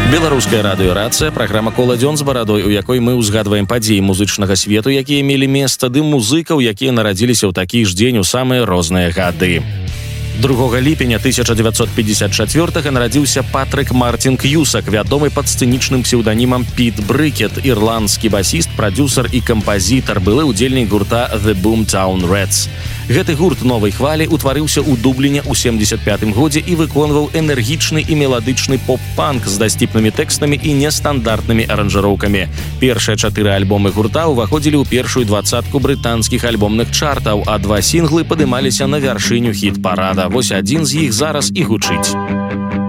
Беларуская радыёрацыя, праграма «Кола-дзён» з барадой, у якой мы ўзгадваем падзеі музычнага свету, якія мелі месца, ды музыкаў, якія нарадзіліся ў такі ж дзень у самыя розныя гады. 2 ліпеня 1954 нарадзіўся Патрык Мартин Кьюсак, вядомы пад сцэнічным псеўданімам Піт Брыкет, ірландскі басіст, прадзюсар і кампазітар, былы ўдзельнік гурта The Boomtown Rats. Гэты гурт новай хвалі ўтварыўся ў Дубліне ў 75-м годзе і выконваў энергічны і меладычны поп-панк з дасціпнымі тэкстамі і нестандартнымі аранжыроўкамі. Першыя 4 альбомы гурта ўваходзілі ў першую 20-ку брытанскіх альбомных чартаў, а 2 сінглы падымаліся на вяршыню хіт-парада. Вось адзін з іх зараз і гучыць.